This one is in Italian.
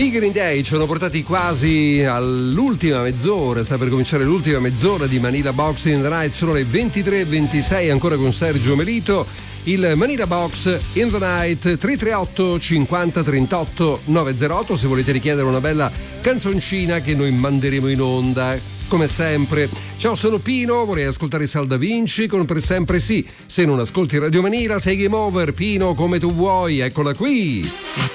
I Green Day ci sono portati quasi all'ultima mezz'ora, sta per cominciare l'ultima mezz'ora di Manila Box in the Night, sono le 23:26 ancora con Sergio Melito. Il Manila Box in the Night 338 50 38 908 se volete richiedere una bella canzoncina che noi manderemo in onda come sempre. Ciao, sono Pino, vorrei ascoltare Sal Da Vinci con Per sempre sì. Se non ascolti Radio Manila sei game over. Pino, come tu vuoi, eccola qui.